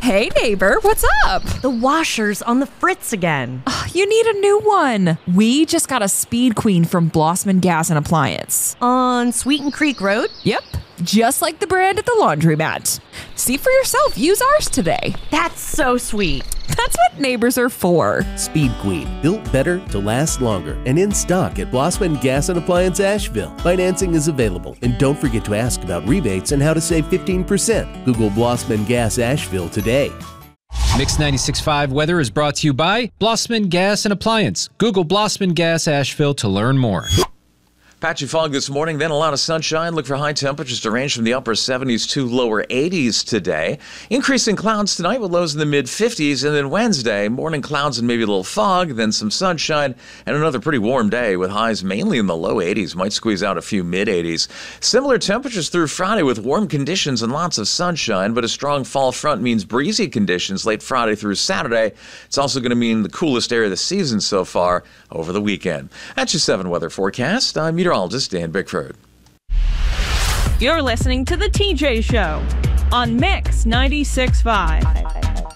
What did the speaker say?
Hey neighbor, what's up? The washer's on the fritz again. You need a new one. We just got a Speed Queen from Blossman Gas and Appliance. On Sweeten Creek Road? Yep, just like the brand at the laundromat. See for yourself, use ours today. That's so sweet. That's what neighbors are for. Speed Queen, built better to last longer and in stock at Blossman Gas and Appliance Asheville. Financing is available, and don't forget to ask about rebates and how to save 15%. Google Blossman Gas Asheville today. Mix 96.5 weather is brought to you by Blossman Gas and Appliance. Google Blossman Gas Asheville to learn more. Patchy fog this morning, then a lot of sunshine. Look for high temperatures to range from the upper 70s to lower 80s today. Increasing clouds tonight with lows in the mid-50s. And then Wednesday, morning clouds and maybe a little fog, then some sunshine, and another pretty warm day with highs mainly in the low 80s. Might squeeze out a few mid-80s. Similar temperatures through Friday with warm conditions and lots of sunshine, but a strong fall front means breezy conditions late Friday through Saturday. It's also going to mean the coolest area of the season so far over the weekend. That's your 7 weather forecast. I'm meteorologist Dan Bickford. You're listening to The TJ Show on Mix 96.5.